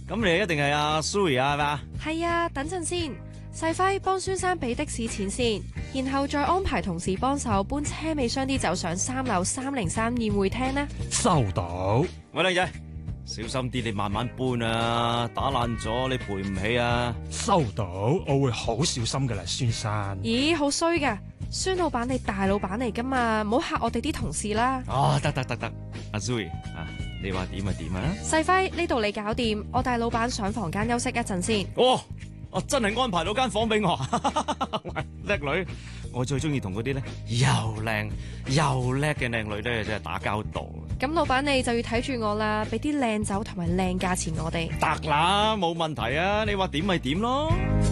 咁你一定係阿 Suri 啊，係嘛？ 係啊，等陣先，細輝幫孫生俾的士錢先，然後再安排同事幫手搬車尾箱啲酒上3樓303宴會廳呢。 收到。 喂，靚仔，小心啲，你慢慢搬啊，打爛咗你賠唔起啊。 收到，我會好小心噶啦，孫生。 咦，好衰噶，孫老闆你大老闆嚟噶嘛，唔好嚇我哋啲同事啦。 哦，得，阿 Suri 啊，你話點啊點啊？ 細輝，呢度你搞掂，我帶老闆上房間休息一陣先。 哦，我真係安排到間房俾我，叻女！我最中意同嗰啲咧又靚又叻嘅靚女咧，真係打交道。 咁老闆你就要睇住我啦，俾啲靚酒同埋靚價錢我哋。 得啦，冇問題啊！你話點咪點咯。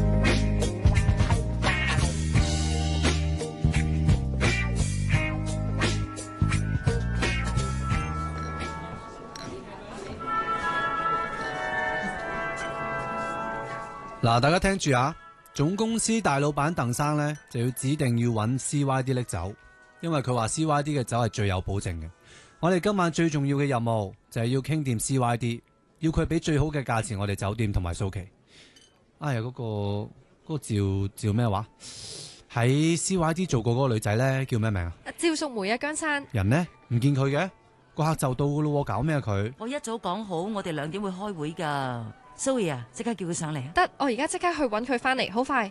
嗱，大家聽住啊！總公司大老闆鄧生咧就要指定要揾 CYD 拎酒，因為佢話 CYD 嘅酒係最有保證嘅。我哋今晚最重要嘅任務就係要傾掂 CYD， 要佢俾最好嘅價錢我哋酒店同埋蘇期。哎呀，嗰個趙咩話？喺 CYD 做過嗰個女仔咧叫咩名啊？ 趙淑梅啊，姜生。 人呢？唔見佢嘅，個客就到噶咯，搞咩佢？ 我一早講好，我哋2點會開會噶。Zoe 啊，即刻叫佢上嚟。 得，我而家即刻去揾佢翻嚟，好快。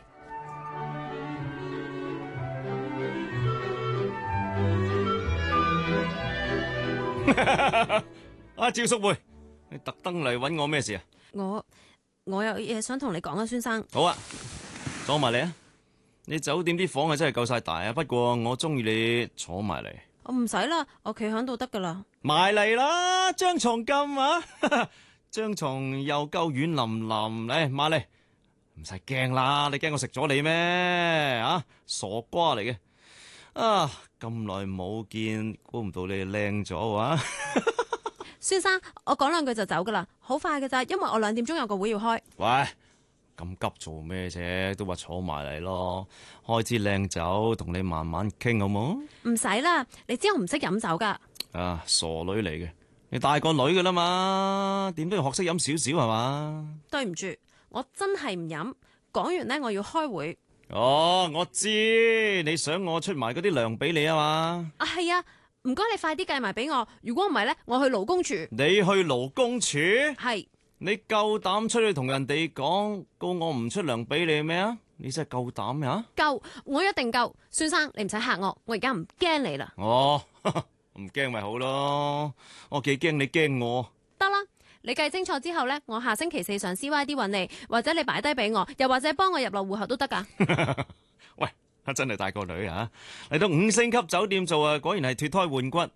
阿趙淑梅，你特登嚟揾我咩事啊？ 我有嘢想同你講啊，孫生。 好啊，坐埋嚟啊！你酒店啲房係真係夠晒大啊，不過我中意你坐埋嚟。 我唔使啦，我企喺度得噶啦。 埋嚟啦，張床咁啊！張床又夠軟腍腍，嚟埋嚟，唔使驚啦，你驚我食咗你咩？啊，傻瓜嚟嘅！啊，咁耐冇見，估唔到你靚咗啊！ 孫生，我講2句就走噶啦，好快噶咋，因為我2點鐘有個會要開。 喂，咁急做咩啫？都話坐埋嚟咯，開支靚酒同你慢慢傾好冇？ 唔使啦，你知我唔識飲酒噶。 啊，傻女嚟嘅。你大個女噶啦嘛，點都要學識飲少少係嘛？ 對唔住，我真係唔飲。講完呢，我要開會。 哦，我知你想我出埋嗰啲糧俾你啊嘛？ 啊，係啊，唔該你快啲計埋俾我。如果唔係呢，我去勞工處。 你去勞工處？ 係。 你夠膽出去同人哋講告我唔出糧俾你咩啊？你真係夠膽呀？ 夠，我一定夠。孫生，你唔使嚇我，我而家唔驚你啦。 哦。唔驚咪好咯，我幾驚你驚我。 得啦，你計清楚之後呢，我下星期4上 CYD 揾你，或者你擺低俾我，又或者幫我入落戶口都得噶。 喂，真係大個女啊！嚟到5星級酒店做啊，果然係脫胎換骨。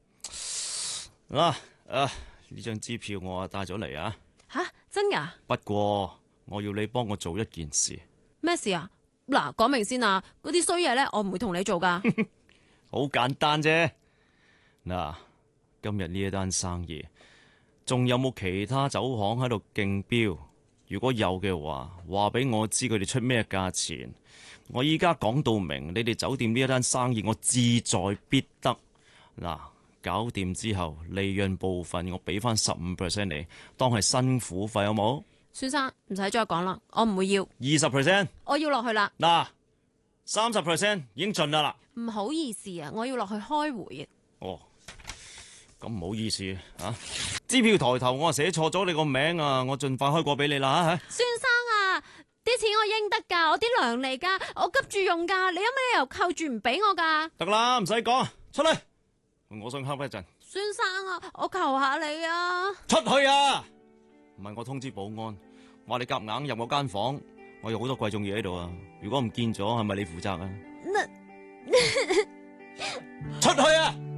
呢張支票我帶咗嚟啊。 吓，真噶？ 不過我要你幫我做一件事。 咩事啊？嗱，講明先啊，嗰啲衰嘢呢，我唔會同你做噶。 好簡單啫。嗱，今日呢一單生意，仲有冇其他酒行喺度競標？如果有嘅話，話俾我知佢哋出咩價錢。我依家講到明，你哋酒店呢一單生意，我志在必得。嗱，搞掂之後，利潤部分我俾翻15% 你，當係辛苦費好冇？ 孫生，唔使再講啦，我唔會要。 20%， 我要落去啦。 嗱，30% 已經盡啦。 唔好意思啊，我要落去開會啊。 哦。咁唔好意思啊！支票抬頭我寫錯咗你個名啊！我盡快開過俾你啦吓。 孫生啊，啲錢我應得噶，我啲糧嚟噶，我急住用噶，你有咩理由扣住唔俾我噶？ 得啦，唔使講，出嚟！我想瞌一陣。 孫生啊，我求下你啊！ 出去啊！唔係我通知保安，話你夾硬入我間房，我有好多貴重嘢喺度啊！如果唔見咗，係咪你負責啊？出去啊！